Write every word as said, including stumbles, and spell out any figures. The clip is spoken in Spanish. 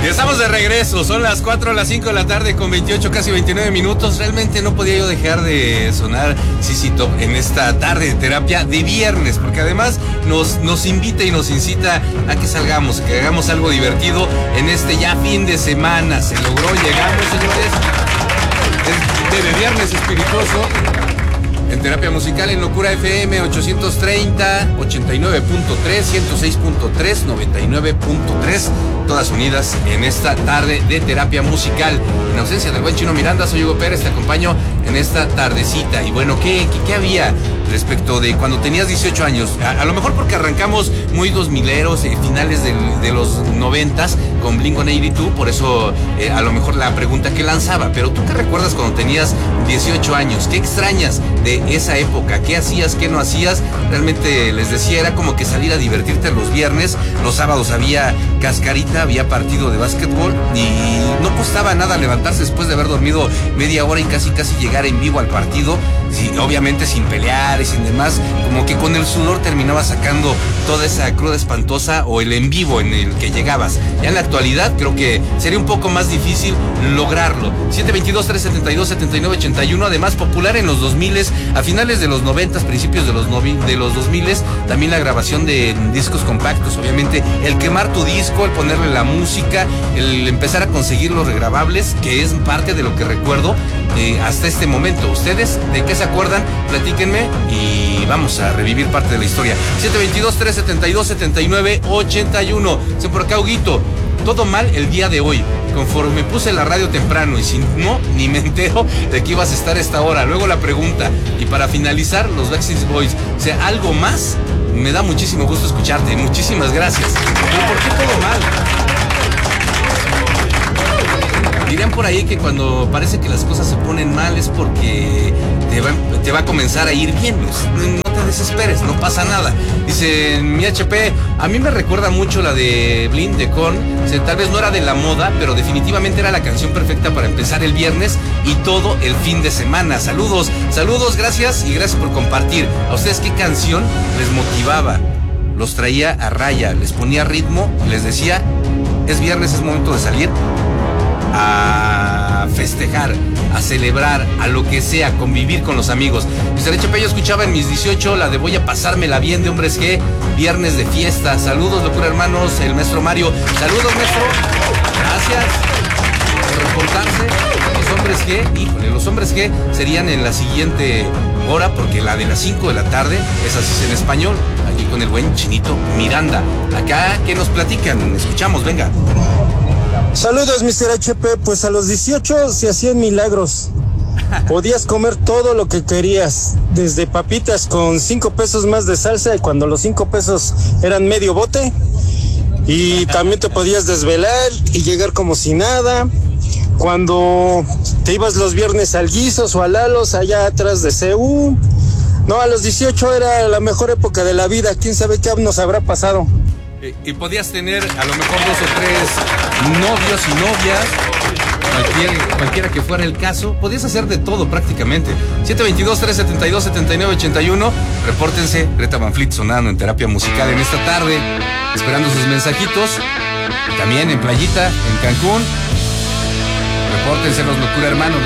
Estamos de regreso, son las cuatro o las cinco de la tarde con veintiocho, casi veintinueve minutos. Realmente no podía yo dejar de sonar C C Top en esta tarde de terapia de viernes, porque además nos, nos invita y nos incita a que salgamos, que hagamos algo divertido en este ya fin de semana. Se logró, llegamos, señores, de, de viernes espirituoso. En terapia musical en Locura F M ochocientos treinta, ochenta y nueve punto tres, ciento seis punto tres, noventa y nueve punto tres, todas unidas en esta tarde de terapia musical. En ausencia del buen Chino Miranda, soy Hugo Pérez, te acompaño en esta tardecita. Y bueno, ¿qué, qué, qué había respecto de cuando tenías dieciocho años? A, a lo mejor porque arrancamos muy dos mileros, eh, finales del, de los noventas con Blink ciento ochenta y dos, por eso eh, a lo mejor la pregunta que lanzaba. Pero ¿tú qué recuerdas cuando tenías dieciocho años? ¿Qué extrañas de esa época? ¿Qué hacías? ¿Qué no hacías? Realmente les decía, era como que salir a divertirte los viernes. Los sábados había cascarita, había partido de básquetbol y no costaba nada levantarse después de haber dormido media hora y casi casi llegar en vivo al partido, sí, obviamente sin pelear y sin demás, como que con el sudor terminaba sacando toda esa cruda espantosa o el en vivo en el que llegabas. Ya en la actualidad creo que sería un poco más difícil lograrlo. siete veintidós, trescientos setenta y dos, setenta y nueve ochenta y uno, además popular en los dos miles, a finales de los noventas, principios de los, novi, de los dos miles, también la grabación de discos compactos, obviamente el quemar tu disco, el ponerle la música, el empezar a conseguir los regrabables, que es parte de lo que recuerdo eh, hasta este momento. ¿Ustedes de qué se acuerdan? Platíquenme y vamos a revivir parte de la historia. siete veintidós, trescientos setenta y dos, setenta y nueve ochenta y uno. Se por acá, Huguito, todo mal el día de hoy. Conforme puse la radio temprano y si no, ni me entero de que ibas a estar a esta hora. Luego la pregunta. Y para finalizar, los Backstreet Boys. O sea, ¿algo más? Me da muchísimo gusto escucharte. Muchísimas gracias. ¿Pero por qué todo mal? Dirían por ahí que cuando parece que las cosas se ponen mal es porque te va, te va a comenzar a ir bien. No te desesperes, no pasa nada. Dice mi H P, a mí me recuerda mucho la de Blink de Korn. O sea, tal vez no era de la moda, pero definitivamente era la canción perfecta para empezar el viernes y todo el fin de semana. Saludos, saludos, gracias y gracias por compartir. ¿A ustedes qué canción les motivaba? Los traía a raya, les ponía ritmo, les decía, es viernes, es momento de salir a festejar, a celebrar, a lo que sea, convivir con los amigos. mister H P, yo escuchaba en mis dieciocho la de Voy a pasármela bien de Hombres G, viernes de fiesta. Saludos, Locura Hermanos, el maestro Mario. Saludos, maestro. Gracias por reportarse. Los Hombres G, híjole, los Hombres G serían en la siguiente hora, porque la de las cinco de la tarde, esa sí es en español, aquí con el buen Chinito Miranda. Acá, ¿qué nos platican? Escuchamos, venga. Saludos, mister H P. Pues a los dieciocho se hacían milagros. Podías comer todo lo que querías, desde papitas con cinco pesos más de salsa, y cuando los cinco pesos eran medio bote, y también te podías desvelar y llegar como si nada. Cuando te ibas los viernes al Guisos o a Lalos, allá atrás de C U. No, a los dieciocho era la mejor época de la vida. Quién sabe qué nos habrá pasado. Y podías tener a lo mejor dos o tres novios y novias, cualquier, cualquiera que fuera el caso. Podías hacer de todo prácticamente. siete veintidós, trescientos setenta y dos, setenta y nueve ochenta y uno. Repórtense, Greta Van Fleet sonando en terapia musical en esta tarde, esperando sus mensajitos. También en Playita, en Cancún. Repórtense los Locura Hermanos.